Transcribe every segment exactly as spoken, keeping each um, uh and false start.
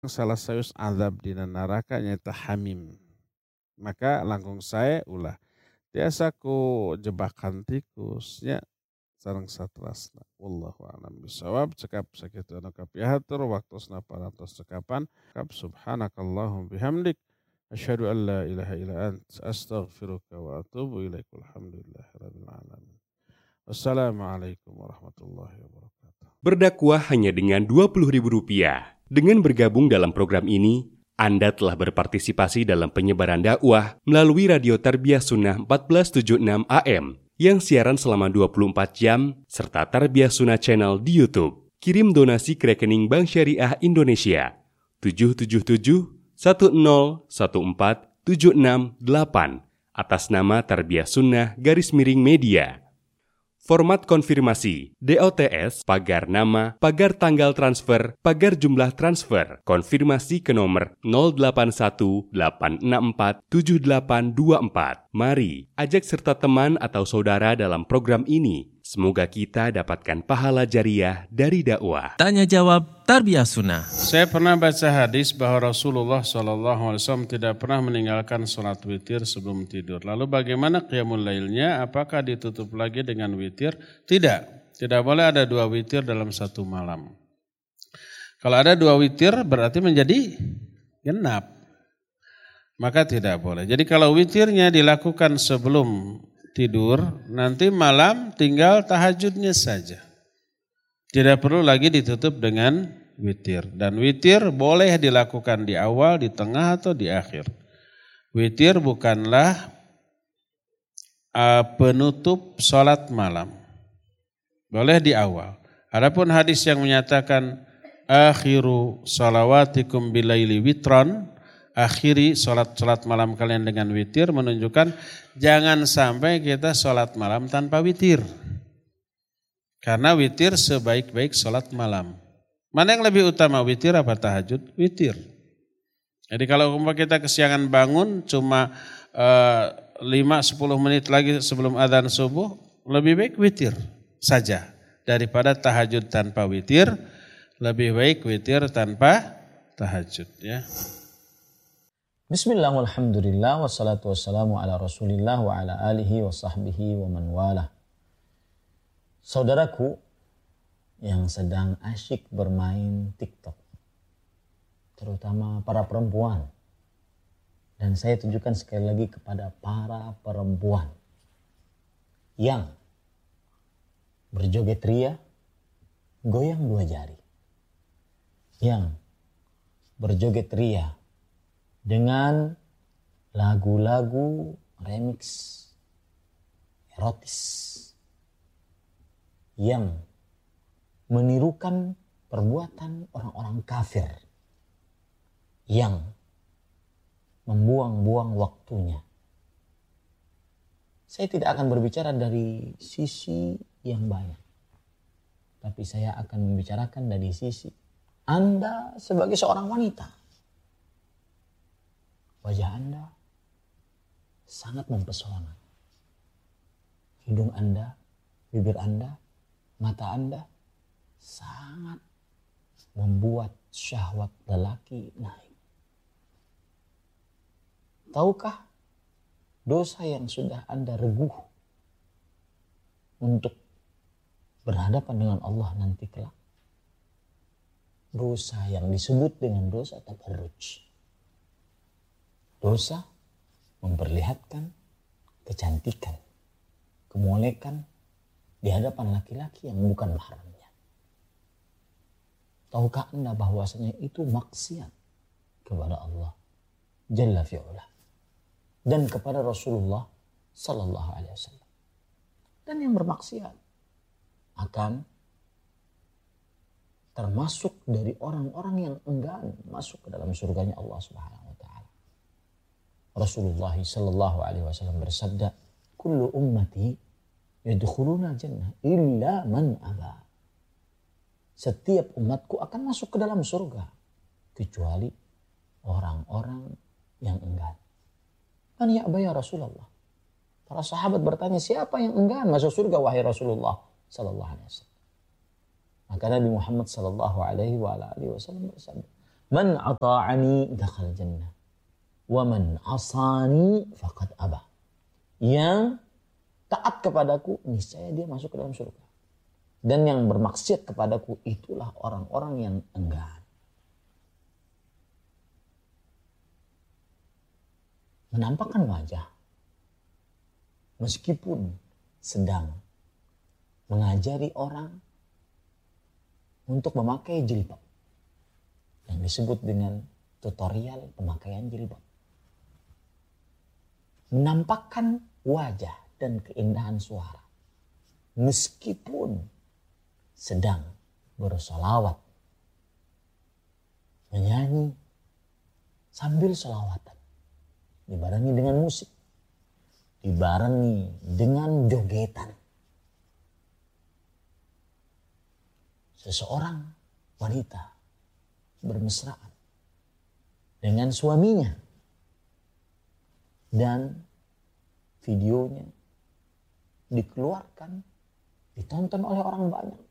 salah sayus azab dina neraka nyaeta hamim. Maka langkung saya ulah tiasa ku jebakan tikusnya sareng satrasna. Wallahu a'lam bishawab. Cekap sakitu anu kapiatur waktosna parantos cekapan. Kap subhanakallahum bihamdik asyhadu an la ilaha illa ant astaghfiruka wa atubu ilaik. Alhamdulillahirabbil alamin. Wassalamualaikum warahmatullahi wabarakatuh. Berdakwah hanya dengan dua puluh ribu rupiah. Dengan bergabung dalam program ini, Anda telah berpartisipasi dalam penyebaran dakwah melalui Radio Tarbiyah Sunnah empat belas tujuh puluh enam A M yang siaran selama dua puluh empat jam serta Tarbiyah Sunnah Channel di YouTube. Kirim donasi ke rekening Bank Syariah Indonesia tujuh tujuh tujuh satu nol satu empat tujuh enam delapan atas nama Tarbiyah Sunnah garis miring media. Format konfirmasi, D O T S, pagar nama, pagar tanggal transfer, pagar jumlah transfer, konfirmasi ke nomor nol delapan satu delapan enam empat tujuh delapan dua empat. Mari, ajak serta teman atau saudara dalam program ini. Semoga kita dapatkan pahala jariah dari dakwah. Tanya jawab Tarbiyah Sunnah. Saya pernah baca hadis bahwa Rasulullah shallallahu alaihi wasallam tidak pernah meninggalkan sholat witir sebelum tidur. Lalu bagaimana qiyamul lailnya? Apakah ditutup lagi dengan witir? Tidak. Tidak boleh ada dua witir dalam satu malam. Kalau ada dua witir berarti menjadi genap. Maka tidak boleh. Jadi kalau witirnya dilakukan sebelum tidur, nanti malam tinggal tahajudnya saja. Tidak perlu lagi ditutup dengan witir. Dan witir boleh dilakukan di awal, di tengah, atau di akhir. Witir bukanlah uh, penutup sholat malam. Boleh di awal. Adapun hadis yang menyatakan akhiru salawatikum bilaili witron, akhiri sholat-sholat malam kalian dengan witir, menunjukkan jangan sampai kita sholat malam tanpa witir. Karena witir sebaik-baik sholat malam. Mana yang lebih utama, witir apa tahajud? Witir. Jadi kalau kita kesiangan bangun cuma uh, lima sampai sepuluh menit lagi sebelum adzan subuh, lebih baik witir saja. Daripada tahajud tanpa witir, lebih baik witir tanpa tahajud, ya. Bismillah, walhamdulillah, wassalatu wassalamu ala rasulillah wa ala alihi wa sahbihi wa man wala. Saudaraku yang sedang asyik bermain TikTok, terutama para perempuan, dan saya tujukan sekali lagi kepada para perempuan yang berjoget ria, goyang dua jari, yang berjoget ria dengan lagu-lagu remix erotis yang menirukan perbuatan orang-orang kafir yang membuang-buang waktunya. Saya tidak akan berbicara dari sisi yang banyak, tapi saya akan membicarakan dari sisi Anda sebagai seorang wanita. Wajah Anda sangat mempesona. Hidung Anda, bibir Anda, mata Anda sangat membuat syahwat lelaki naik. Tahukah dosa yang sudah Anda reguh untuk berhadapan dengan Allah nanti kelak? Dosa yang disebut dengan dosa tabarruj. Dosa memperlihatkan kecantikan, kemolekan di hadapan laki-laki yang bukan mahramnya. Tahukah Anda bahwasanya itu maksiat kepada Allah Jalla fi'ula dan kepada Rasulullah Sallallahu Alaihi Wasallam? Dan yang bermaksiat akan termasuk dari orang-orang yang enggan masuk ke dalam surganya Allah Subhanahu Wa Taala. Rasulullah Sallallahu Alaihi Wasallam bersabda, "Kullu ummati yadkhuluna jannah illa man aba." Setiap umatku akan masuk ke dalam surga kecuali orang-orang yang enggan. Man ya'ba ya Rasulullah? Para sahabat bertanya, siapa yang enggan masuk surga wahai Rasulullah Sallallahu Alaihi Wasallam? Maka Nabi Muhammad Sallallahu Alaihi Wasallam bersabda, Man ata'ani dakhal jannah. Wa man asani faqad aba. Yang taat kepadaku, niscaya dia masuk ke dalam surga. Dan yang bermaksiat kepadaku, itulah orang-orang yang enggan. Menampakkan wajah, meskipun sedang mengajari orang untuk memakai jilbab, yang disebut dengan tutorial pemakaian jilbab. Menampakkan wajah dan keindahan suara, meskipun sedang bersolawat, menyanyi sambil solawatan, dibarengi dengan musik, dibarengi dengan jogetan. Seseorang wanita bermesraan dengan suaminya dan videonya dikeluarkan, ditonton oleh orang banyak,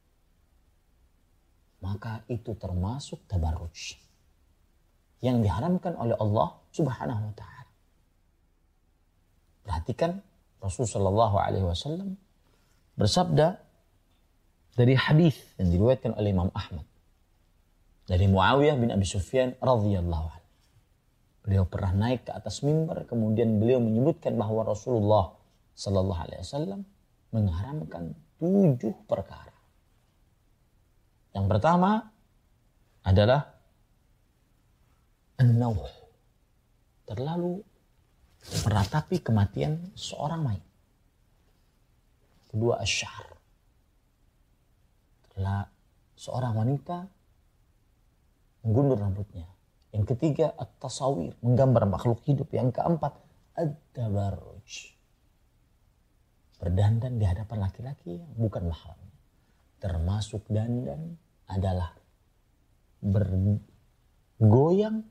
maka itu termasuk tabarruj yang diharamkan oleh Allah Subhanahu wa taala. Perhatikan, Rasulullah shallallahu alaihi wasallam bersabda dari hadis yang diriwayatkan oleh Imam Ahmad dari Muawiyah bin Abi Sufyan radhiyallahu anhu. Beliau pernah naik ke atas mimbar, kemudian beliau menyebutkan bahwa Rasulullah sallallahu alaihi wasallam mengharamkan tujuh perkara. Yang pertama adalah an-nawh, terlalu meratapi kematian seorang mayit. Kedua, asy-sya'r, telah seorang wanita menggundur rambutnya. Yang ketiga, at-tasawir, menggambar makhluk hidup. Yang keempat, ad-tabarruj, berdandan di hadapan laki-laki yang bukan mahramnya. Termasuk dandan adalah bergoyang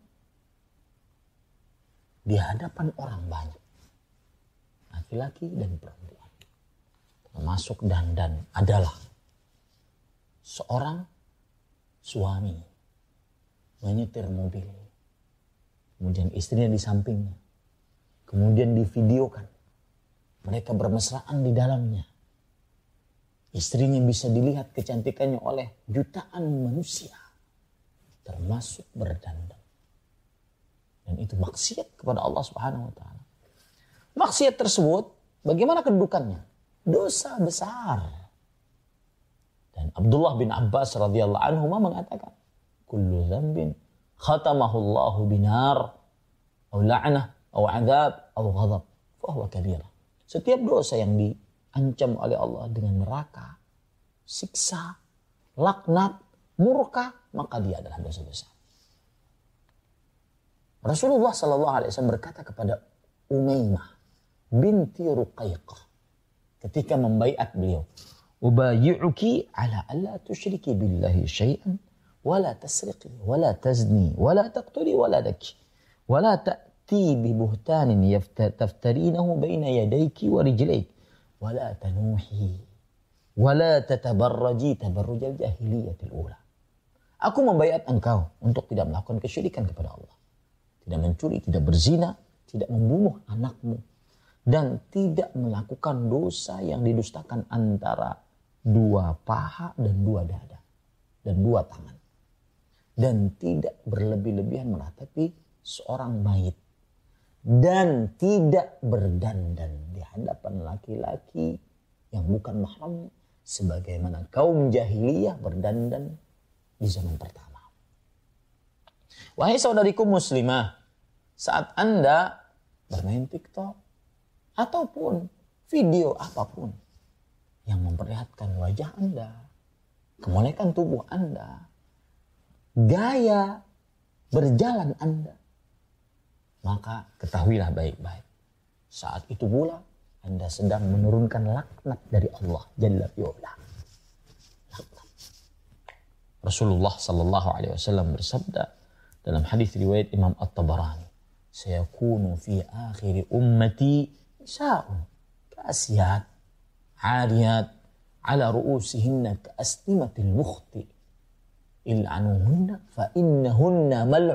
di hadapan orang banyak, laki-laki dan perempuan. Termasuk dandan adalah seorang suami menyetir mobil, kemudian istrinya di sampingnya, kemudian divideokan mereka bermesraan di dalamnya. Istrinya bisa dilihat kecantikannya oleh jutaan manusia, termasuk berdandan. Dan itu maksiat kepada Allah Subhanahu wa taala. Maksiat tersebut, bagaimana kedudukannya? Dosa besar. Dan Abdullah bin Abbas radhiyallahu anhu mengatakan, kullu dzambin khatamahu Allahu binar aw la'nah aw 'adzab aw ghadab fa huwa kabira. Setiap dosa yang diancam oleh Allah dengan neraka, siksa, laknat, murka, maka dia adalah dosa besar. Rasulullah sallallahu alaihi wasallam berkata kepada Umaymah binti Ruqayqah ketika membaiat beliau, "Ubayyi'uki ala alla tusyriki billahi syai'an wa la tasriqi wa la tazni wa la taqtuli wa la daki wa la ta'ti bi buhtanin taftarinahu baina yadayki wa rijlayki wa la tanuhi wa la tatabarraji tabarrujal jahiliyatil ula." Aku membaiat engkau untuk tidak melakukan kesyirikan kepada Allah, tidak mencuri, tidak berzina, tidak membunuh anakmu, dan tidak melakukan dosa yang didustakan antara dua paha dan dua dada dan dua tangan, dan tidak berlebih-lebihan meratapi seorang mayit, dan tidak berdandan di hadapan laki-laki yang bukan mahramnya sebagaimana kaum jahiliyah berdandan di zaman pertama. Wahai saudariku muslimah, saat Anda bermain TikTok ataupun video apapun yang memperlihatkan wajah Anda, kemolekan tubuh Anda, gaya berjalan Anda, maka ketahuilah baik-baik, saat itu pula Anda sedang menurunkan laknat dari Allah Jalla fi'ula. Rasulullah sallallahu alaihi wasallam bersabda dalam hadis riwayat Imam At-Tabarani, "Sayakunu fi akhir ummati nisa'un kasiyat 'ariyat 'ala ru'usihinna ka'asnimatil mukhti il'anuhunna fa innahunna mal'un